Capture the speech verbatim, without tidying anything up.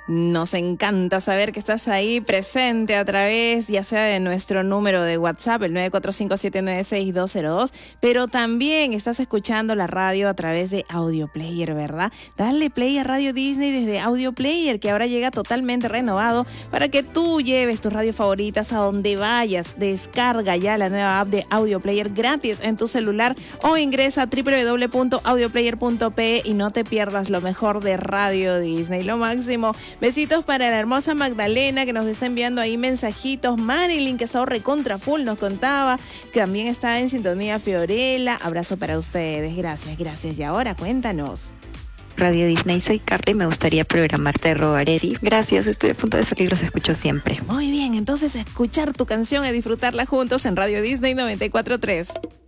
Nos encanta saber que estás ahí presente a través ya sea de nuestro número de WhatsApp, el nueve cuatro cinco siete nueve seis dos cero dos, pero también estás escuchando la radio a través de Audio Player, ¿verdad? Dale play a Radio Disney desde Audio Player, que ahora llega totalmente renovado para que tú lleves tus radios favoritas a donde vayas. Descarga ya la nueva app de Audio Player gratis en tu celular o ingresa a doble u doble u doble u punto audio player punto pe y no te pierdas lo mejor de Radio Disney, lo máximo. Besitos para la hermosa Magdalena que nos está enviando ahí mensajitos. Marilyn, que está recontra full, nos contaba que también está en sintonía. Fiorella, abrazo para ustedes. Gracias, gracias. Y ahora cuéntanos. Radio Disney, soy Carly, me gustaría programarte Robaré. Sí, gracias, estoy a punto de salir, los escucho siempre. Muy bien, entonces escuchar tu canción y disfrutarla juntos en Radio Disney noventa y cuatro punto tres.